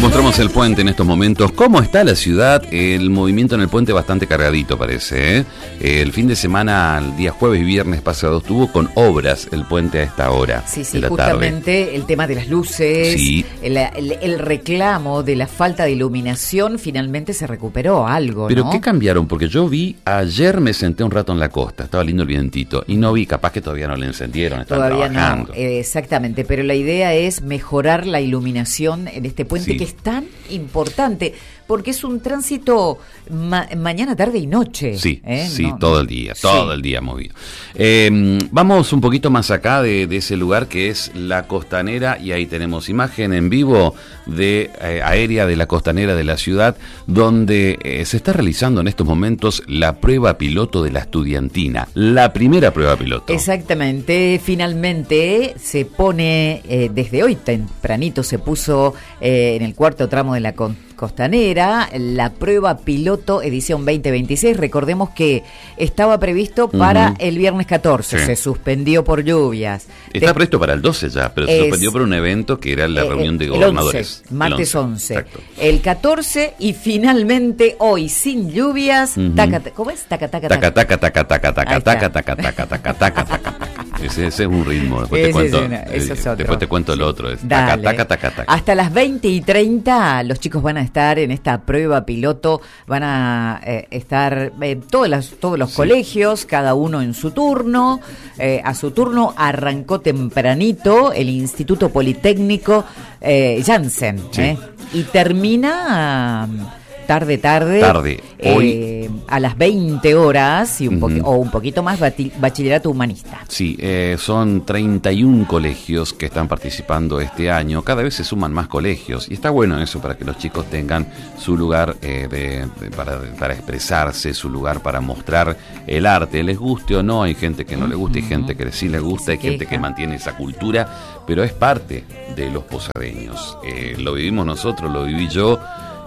mostramos el puente en estos momentos. ¿Cómo está la ciudad? El movimiento en el puente bastante cargadito parece, ¿eh? El fin de semana, el día jueves y viernes pasado, estuvo con obras el puente a esta hora. Sí, de la justamente tarde. El tema de las luces, Sí. el reclamo de la falta de iluminación, finalmente se recuperó algo, Pero ¿no? ¿qué cambiaron? Porque yo vi, ayer me senté un rato en la costa, estaba lindo el vientito, y no vi, capaz que todavía no le encendieron, estaban Todavía trabajando. no, exactamente, pero la idea es mejorar la iluminación en este puente, Sí. que es tan importante, porque es un tránsito mañana, tarde y noche. Sí, sí, No, todo el día, todo el día movido. Vamos un poquito más acá de ese lugar que es la Costanera, y ahí tenemos imagen en vivo de aérea de la Costanera de la ciudad, donde se está realizando en estos momentos la prueba piloto de la estudiantina, la primera prueba piloto. Exactamente, finalmente se pone, desde hoy tempranito se puso en el cuarto tramo de la Costanera, la prueba piloto edición 2026. Recordemos que estaba previsto para el viernes 14, Sí. se suspendió por lluvias. Está previsto para el 12 ya, pero se suspendió por un evento que era la reunión de el gobernadores. 11, martes 11. Exacto. El 14 y finalmente hoy sin lluvias. ¿Cómo es? Taca, taca, Taca, taca. taca, taca, taca, Ahí taca, está. taca, taca, taca, taca, taca. Ese es un ritmo. Después te Ese cuento. ese es otro. Después te cuento el otro. Es taca, Dale. taca, taca, taca. Hasta las 20:30 los chicos van a estar en esta prueba piloto, van a estar todos los colegios, cada uno en su turno. A su turno arrancó tempranito el Instituto Politécnico Janssen, Sí. Y termina tarde, hoy. a las 20 horas y Ujú. o un poquito más, bachillerato humanista. Sí, son 31 colegios que están participando este año. Cada vez se suman más colegios y está bueno eso para que los chicos tengan su lugar para expresarse, su lugar para mostrar el arte. Les guste o no, hay gente que no le gusta, hay gente que sí le gusta, hay gente que mantiene esa cultura, pero es parte de los posadeños. Lo vivimos nosotros, lo viví yo.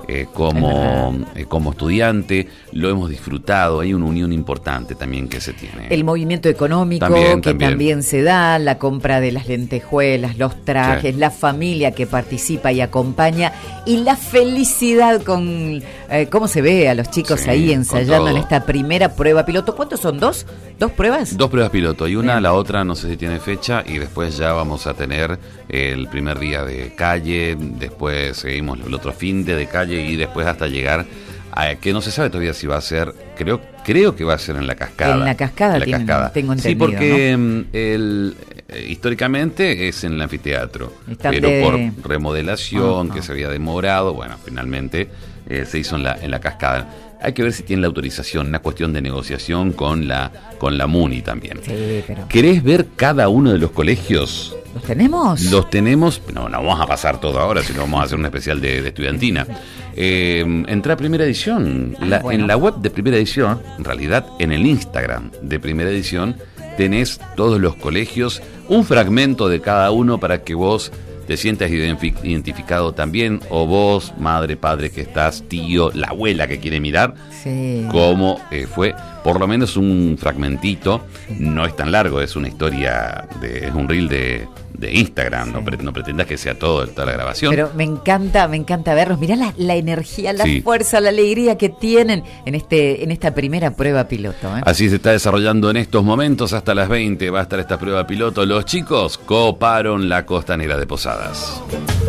Como estudiante, lo hemos disfrutado, hay una unión importante también que se tiene. El movimiento económico también se da, la compra de las lentejuelas, los trajes, la familia que participa y acompaña, y la felicidad con cómo se ve a los chicos ahí ensayando en esta primera prueba piloto. ¿Cuántos son? ¿Dos pruebas? 2 pruebas piloto, y Bien. la otra no sé si tiene fecha, y después ya vamos a tener el primer día de calle, después seguimos el otro fin de calle, y después hasta llegar a que no se sabe todavía si va a ser, creo que va a ser en la Cascada. En la Cascada, tengo entendido. Sí, porque históricamente es en el anfiteatro, pero por remodelación que se había demorado, bueno, finalmente se hizo en la Cascada. Hay que ver si tiene la autorización, una cuestión de negociación con la MUNI también. Sí, pero... ¿Querés ver cada uno de los colegios? ¿Los tenemos? Los tenemos, no vamos a pasar todo ahora, sino vamos a hacer un especial de estudiantina. Entra a Primera Edición. En la web de Primera Edición, en realidad en el Instagram de Primera Edición, tenés todos los colegios, un fragmento de cada uno para que vos te sientas identificado también, o vos, madre, padre que estás, tío, la abuela que quiere mirar, cómo fue, por lo menos un fragmentito. No es tan largo, es una historia, es un reel de Instagram, no pretendas que sea toda la grabación. Pero me encanta verlos, mirá la energía, la fuerza, la alegría que tienen en esta primera prueba piloto. Así se está desarrollando en estos momentos, hasta las 20 va a estar esta prueba piloto. Los chicos coparon la Costanera de Posadas.